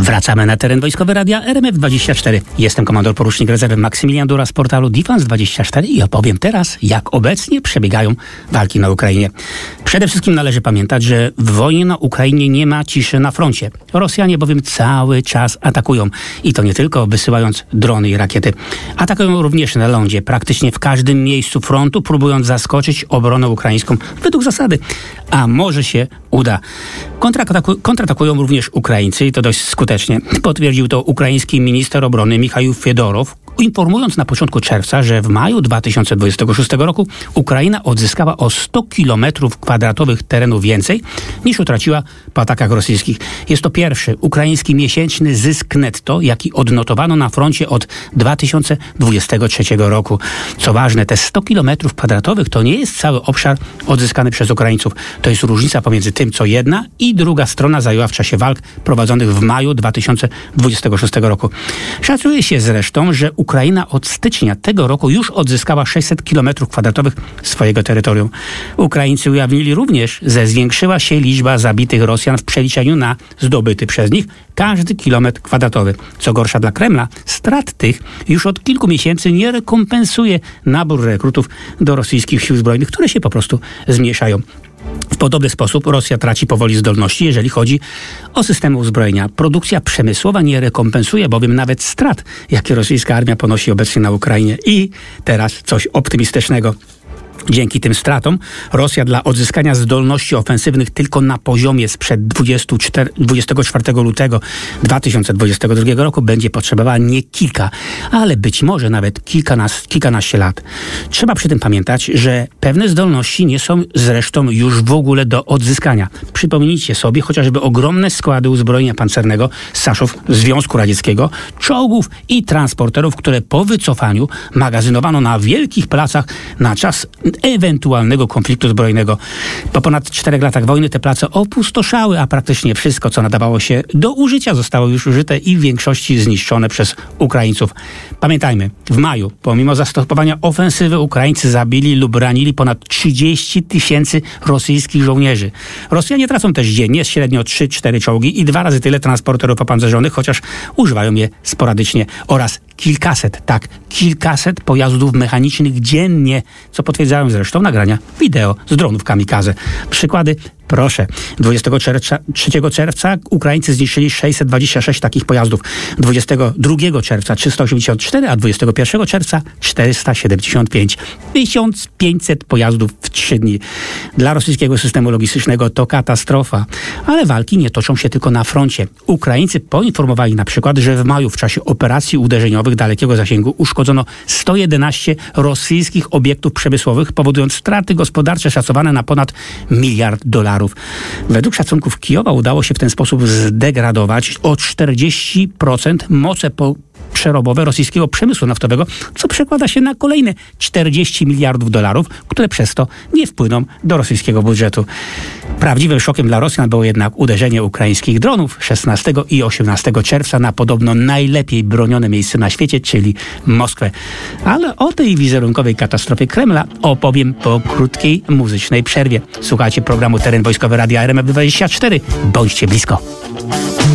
Wracamy na teren wojskowy Radia RMF24. Jestem komandor porucznik rezerwy Maksymilian Dura z portalu Defense24 i opowiem teraz, jak obecnie przebiegają walki na Ukrainie. Przede wszystkim należy pamiętać, że w wojnie na Ukrainie nie ma ciszy na froncie. Rosjanie bowiem cały czas atakują. I to nie tylko wysyłając drony i rakiety. Atakują również na lądzie, praktycznie w każdym miejscu frontu, próbując zaskoczyć obronę ukraińską według zasady. A może się uda. Kontratakują również Ukraińcy i to dość skutecznie. Potwierdził to ukraiński minister obrony Michał Fiedorow, informując na początku czerwca, że w maju 2026 roku Ukraina odzyskała o 100 km² terenu więcej niż utraciła po atakach rosyjskich. Jest to pierwszy ukraiński miesięczny zysk netto, jaki odnotowano na froncie od 2023 roku. Co ważne, te 100 km² to nie jest cały obszar odzyskany przez Ukraińców. To jest różnica pomiędzy tym, co jedna i druga strona zajęła w czasie walk prowadzonych w maju 2026 roku. Szacuje się zresztą, że Ukraina od stycznia tego roku już odzyskała 600 km² swojego terytorium. Ukraińcy ujawnili również, że zwiększyła się liczba zabitych Rosjan w przeliczeniu na zdobyty przez nich każdy kilometr kwadratowy. Co gorsza dla Kremla, strat tych już od kilku miesięcy nie rekompensuje nabór rekrutów do rosyjskich sił zbrojnych, które się po prostu zmniejszają. W podobny sposób Rosja traci powoli zdolności, jeżeli chodzi o systemy uzbrojenia. Produkcja przemysłowa nie rekompensuje bowiem nawet strat, jakie rosyjska armia ponosi obecnie na Ukrainie. I teraz coś optymistycznego. Dzięki tym stratom Rosja dla odzyskania zdolności ofensywnych tylko na poziomie sprzed 24 lutego 2022 roku będzie potrzebowała nie kilka, ale być może nawet kilkanaście lat. Trzeba przy tym pamiętać, że pewne zdolności nie są zresztą już w ogóle do odzyskania. Przypomnijcie sobie chociażby ogromne składy uzbrojenia pancernego Saszów Związku Radzieckiego, czołgów i transporterów, które po wycofaniu magazynowano na wielkich placach na czas ewentualnego konfliktu zbrojnego. Po ponad 4 latach wojny te place opustoszały, a praktycznie wszystko, co nadawało się do użycia, zostało już użyte i w większości zniszczone przez Ukraińców. Pamiętajmy, w maju, pomimo zastopowania ofensywy, Ukraińcy zabili lub ranili ponad 30 000 rosyjskich żołnierzy. Rosjanie tracą też dziennie średnio 3-4 czołgi i 2 razy tyle transporterów opancerzonych, chociaż używają je sporadycznie, oraz kilkaset pojazdów mechanicznych dziennie, co potwierdzają zresztą nagrania wideo z dronów kamikaze. Przykłady? Proszę. 23 czerwca Ukraińcy zniszczyli 626 takich pojazdów. 22 czerwca 384, a 21 czerwca 475. 1500 pojazdów w 3 dni. Dla rosyjskiego systemu logistycznego to katastrofa. Ale walki nie toczą się tylko na froncie. Ukraińcy poinformowali na przykład, że w maju w czasie operacji uderzeniowych dalekiego zasięgu uszkodzono 111 rosyjskich obiektów przemysłowych, powodując straty gospodarcze szacowane na ponad $1 miliard. Według szacunków Kijowa udało się w ten sposób zdegradować o 40% moce przerobowe rosyjskiego przemysłu naftowego, co przekłada się na kolejne $40 miliardów, które przez to nie wpłyną do rosyjskiego budżetu. Prawdziwym szokiem dla Rosjan było jednak uderzenie ukraińskich dronów 16 i 18 czerwca na podobno najlepiej bronione miejsce na świecie, czyli Moskwę. Ale o tej wizerunkowej katastrofie Kremla opowiem po krótkiej muzycznej przerwie. Słuchajcie programu Teren Wojskowy Radia RMF24. Bądźcie blisko.